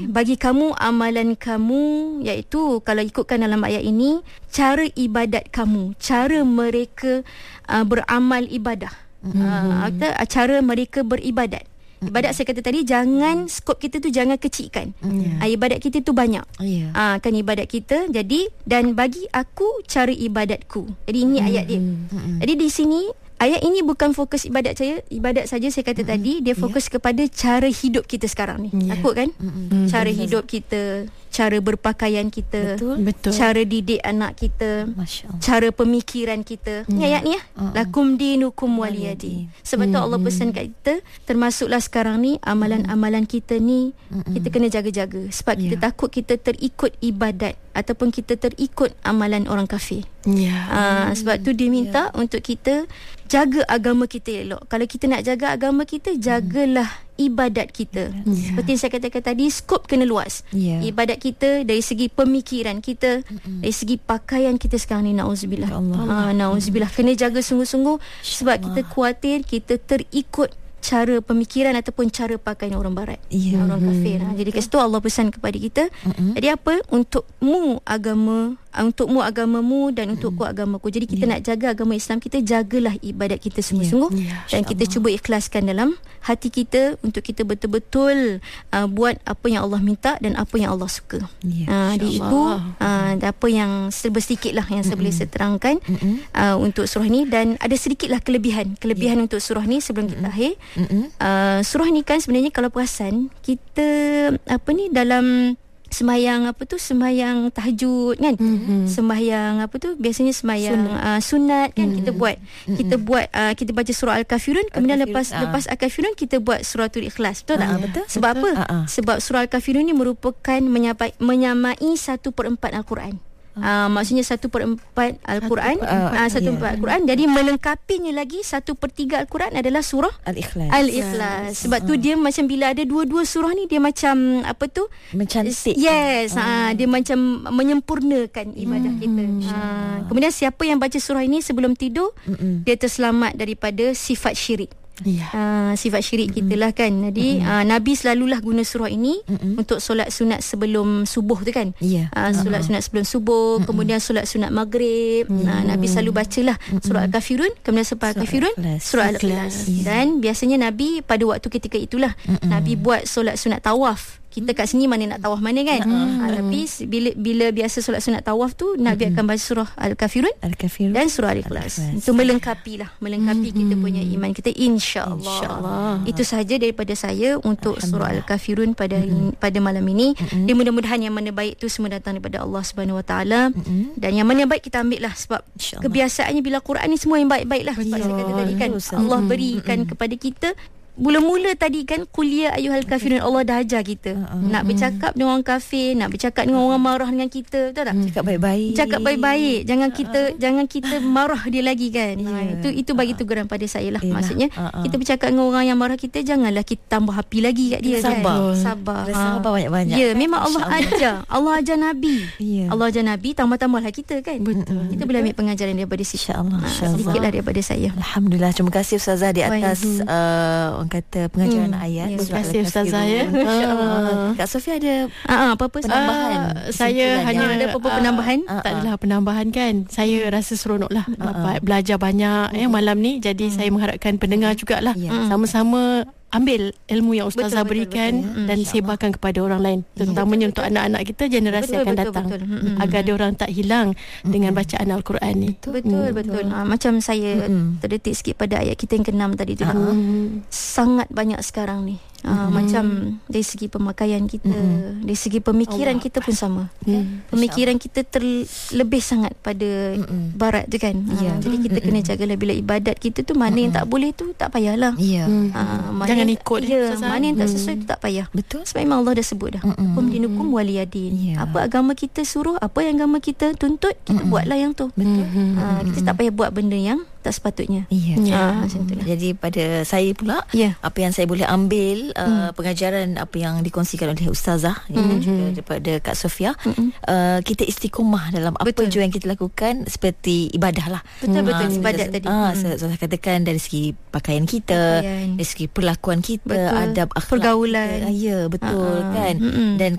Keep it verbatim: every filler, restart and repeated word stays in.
Bagi kamu, amalan kamu, iaitu kalau ikutkan dalam ayat ini, cara ibadat kamu, cara mereka uh, beramal ibadah, mm-hmm. uh, atau cara mereka beribadat. Ibadat saya kata tadi, jangan skop kita tu jangan kecilkan. Yeah. Uh, ibadat kita tu banyak. Yeah. Uh, kan ibadat kita. Jadi, dan bagi aku cara ibadatku. Jadi ini mm-hmm. ayat dia. Mm-hmm. Jadi di sini ayat ini bukan fokus ibadat saya, ibadat saja saya kata mm-hmm. tadi, dia fokus yeah. kepada cara hidup kita sekarang ni. Yeah. Takut kan? Mm-hmm. Cara mm-hmm. hidup kita, cara berpakaian kita, betul. Betul. Cara didik anak kita, cara pemikiran kita. Hmm. Ni ayat ni ya. Uh-huh. Lakum dinukum waliyadi. Sebab hmm. tu Allah pesan kat kita, termasuklah sekarang ni amalan-amalan kita ni hmm. kita kena jaga-jaga. Sebab yeah. kita takut kita terikut ibadat ataupun kita terikut amalan orang kafir. Yeah. Uh, sebab tu dia minta yeah. untuk kita jaga agama kita elok. Kalau kita nak jaga agama kita, jagalah hmm. ibadat kita. Yeah. Seperti saya katakan tadi, skop kena luas. Yeah. Ibadat kita dari segi pemikiran kita, mm-hmm. dari segi pakaian kita sekarang ni, na'udzubillah. Ha, na'udzubillah. Kena jaga sungguh-sungguh sebab kita khawatir kita terikut cara pemikiran ataupun cara pakaian orang barat, yeah. orang kafir. Ha, jadi kat situ Allah pesan kepada kita, mm-hmm. jadi apa? Untukmu agama, untukmu agamamu dan untukku mm. agamaku. Jadi kita yeah. nak jaga agama Islam kita, jagalah ibadat kita sungguh-sungguh, yeah. Yeah. dan kita cuba ikhlaskan dalam hati kita untuk kita betul-betul uh, buat apa yang Allah minta dan apa yang Allah suka. Yeah. Uh, jadi itu uh, apa yang serba sedikit lah yang saya mm-hmm. boleh saya terangkan mm-hmm. uh, untuk surah ni. Dan ada sedikitlah kelebihan kelebihan yeah. untuk surah ni sebelum mm-hmm. kita akhir. Mm-hmm. Uh, surah ni kan sebenarnya kalau perasan kita apa ni dalam sembahyang apa tu sembahyang tahajud kan, mm-hmm. sembahyang apa tu biasanya sembahyang sunat, uh, sunat kan, mm-hmm. kita buat mm-hmm. kita buat uh, kita baca surah Al-Kafirun, kemudian Al-Kafirun, lepas uh. lepas Al-Kafirun kita buat suratul Ikhlas, betul uh, tak? Yeah. Betul. Sebab betul. apa? Uh-uh. Sebab surah Al-Kafirun ni merupakan menyamai, menyamai satu per empat Al-Quran. Uh, maksudnya satu per empat Al-Quran, satu per empat, uh, satu yeah. empat Al-Quran. Jadi melengkapinya lagi satu per tiga Al-Quran adalah surah Al-Ikhlas. Al-Ikhlas. Sebab uh. tu dia macam bila ada dua-dua surah ni, dia macam apa tu? Mencantik. Yes, uh. uh, dia macam menyempurnakan ibadah hmm. kita. Uh, kemudian siapa yang baca surah ini sebelum tidur, mm-mm. dia terselamat daripada sifat syirik. Yeah. Uh, sifat syirik mm-hmm. kita lah kan. Jadi mm-hmm. uh, Nabi selalulah guna surah ini mm-hmm. untuk solat sunat sebelum subuh tu kan, yeah. uh, solat uh-huh. sunat sebelum subuh, mm-hmm. kemudian solat sunat maghrib, mm-hmm. uh, Nabi selalu bacalah mm-hmm. surah Al-Kafirun, kemudian selepas Al-Kafirun surah Al-Ikhlas. Yeah. Dan biasanya Nabi pada waktu ketika itulah mm-hmm. Nabi buat solat sunat tawaf. Kita kat sini mana nak tawaf mana kan, mm-hmm. ha, tapi bila bila biasa solat sunat tawaf tu Nabi mm-hmm. akan baca surah Al-Kafirun, Al-Kafirun dan surah Al-Ikhlas. Itu melengkapi lah, melengkapi mm-hmm. kita punya iman kita, insya-Allah. Insya-Allah. Itu sahaja daripada saya untuk surah Al-Kafirun pada mm-hmm. pada malam ini. Mm-hmm. Dia mudah-mudahan yang mana baik tu semua datang daripada Allah Subhanahu Wa Taala, mm-hmm. dan yang mana yang baik kita ambil lah, sebab kebiasaannya bila Quran ni semua yang baik-baik lah. Sebab saya kata tadi kan, Allah berikan mm-hmm. kepada kita. Mula-mula tadi kan, kuliah ayyuhal kafirun, Allah dah ajar kita uh-uh. nak bercakap dengan orang kafir, nak bercakap dengan orang marah dengan kita, betul tak? Cakap baik-baik. Cakap baik-baik. Jangan kita uh-uh. jangan kita marah dia lagi kan. Yeah. Ha, itu itu bagi teguran pada saya lah. Yelah. Maksudnya uh-uh. kita bercakap dengan orang yang marah kita, janganlah kita tambah api lagi kat dia. Sabar. Kan. Sabar. Ha. Sabar banyak-banyak. Ya, memang Allah ajar. Allah ajar Nabi. Yeah. Allah ajar Nabi, tambah-tambahlah kita kan. Betul. Kita boleh ambil pengajaran daripada situ. Insya-Allah. Ha, sedikitlah daripada saya. Alhamdulillah. Terima kasih Ustazah di atas uh, orang kata pengajaran hmm. ayat. Terima kasih Ustazah ya. Uh, Kak Sofia ada uh, apa-apa penambahan? Uh, saya hanya ada apa-apa uh, penambahan? Uh, uh, tak adalah penambahan kan. Saya uh, rasa seronoklah uh, dapat uh, belajar banyak uh, ya malam ni. Jadi uh, saya mengharapkan pendengar jugalah yeah. sama-sama ambil ilmu yang Ustazah betul, berikan betul, betul. dan sebarkan kepada orang lain, terutamanya betul, untuk betul. anak-anak kita, generasi betul, akan betul, datang betul, betul. agar dia orang tak hilang mm-hmm. dengan bacaan Al-Quran ni. Betul betul, mm. betul. Ha, macam saya mm-hmm. terdetik sikit pada ayat kita yang keenam tadi tu. Mm-hmm. Sangat banyak sekarang ni. Uh, mm-hmm. Macam dari segi pemakaian kita, mm-hmm. dari segi pemikiran Allah kita pun sama. Mm. Pemikiran kita terlebih sangat pada mm-hmm. barat tu kan. Yeah. Uh, jadi kita mm-hmm. kena jagalah bila ibadat kita tu mana mm-hmm. yang tak boleh tu tak payahlah. Yeah. Uh, Jangan ikut. Ya, mana yang tak sesuai tu tak payah. Betul. Sebab memang Allah dah sebut dah. Hukum dinukum waliyadin. Yeah. Apa agama kita suruh, apa yang agama kita tuntut, kita mm-hmm. buatlah yang tu. Betul. Uh, kita tak payah buat benda yang tak sepatutnya. Ya. Ah, macam tu lah. Jadi pada saya pula, Ya. apa yang saya boleh ambil uh, Hmm. pengajaran apa yang dikongsikan oleh Ustazah Hmm. ya, juga daripada Kak Sofia, Hmm. uh, kita istiqomah dalam apa Betul. jua yang kita lakukan, seperti ibadah lah. Betul-betul, Ah, ibadat saya- tadi. Ah, Hmm. saya, saya katakan dari segi pakaian kita, Pakaian. dari segi perlakuan kita, Betul. adab akhlak Pergaulan. kita. Ah, ya, betul Ah, ah. kan. Mm-mm. Dan